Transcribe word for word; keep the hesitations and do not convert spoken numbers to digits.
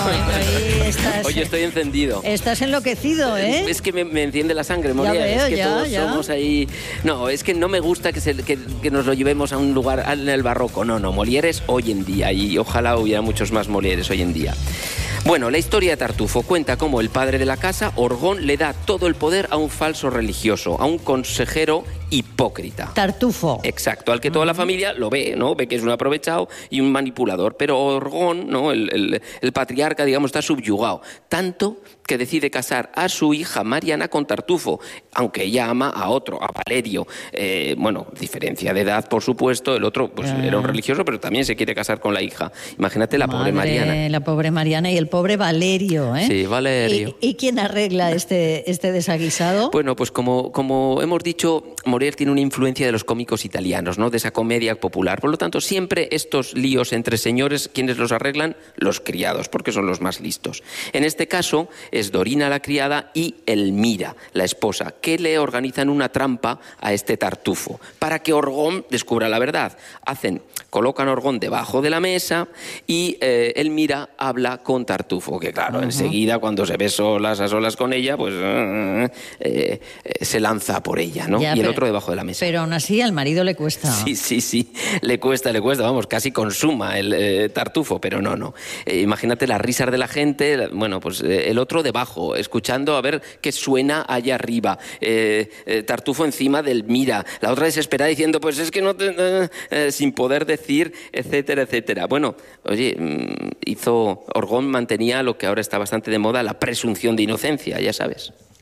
ahí estás, Oye, estoy encendido. Estás enloquecido, ¿eh? Es que me, me enciende la sangre, Molière. Ya veo, es que ya, todos ya. somos ahí... No, es que no me gusta que, se, que, que nos lo llevemos a un lugar en el barroco. No, no, Molière es hoy en día y ojalá hubiera muchos más Molières hoy en día. Bueno, la historia de Tartufo cuenta cómo el padre de la casa, Orgón, le da todo el poder a un falso religioso, a un consejero hipócrita. Tartufo. Exacto, al que toda la familia lo ve, ¿no? Ve que es un aprovechado y un manipulador. Pero Orgón, ¿no? El, el, el patriarca, digamos, está subyugado. Tanto que decide casar a su hija Mariana con Tartufo, aunque ella ama a otro, a Valerio. Eh, bueno, diferencia de edad, por supuesto. El otro pues, Ah. era un religioso, pero también se quiere casar con la hija. Imagínate la Madre, pobre Mariana. La pobre Mariana y el pobre Valerio, ¿eh? Sí, Valerio. ¿Y, y quién arregla este, este desaguisado? Bueno, pues como, como hemos dicho, Molière tiene una influencia de los cómicos italianos, ¿no? De esa comedia popular. Por lo tanto, siempre estos líos entre señores, ¿quiénes los arreglan? Los criados, porque son los más listos. En este caso, es Dorina la criada y Elmira, la esposa, que le organizan una trampa a este Tartufo para que Orgón descubra la verdad. Hacen, colocan a Orgón debajo de la mesa y eh, Elmira habla con Tartufo, que claro, uh-huh. enseguida cuando se ve solas a solas con ella, pues uh, eh, eh, se lanza por ella, ¿no? Ya, y el pero, otro debajo de la mesa. Pero aún así al marido le cuesta. Sí, sí, sí, le cuesta, le cuesta, vamos, casi consuma el eh, Tartufo, pero no, no. Eh, imagínate las risas de la gente, la, bueno, pues eh, el otro debajo, escuchando a ver qué suena allá arriba. Eh, eh, Tartufo encima del Mira, la otra desesperada diciendo, pues es que no te... Eh, eh, sin poder decir, etcétera, etcétera. Bueno, oye, hizo... Orgón mantenía lo que ahora está bastante de moda, la presunción de inocencia, ya sabes.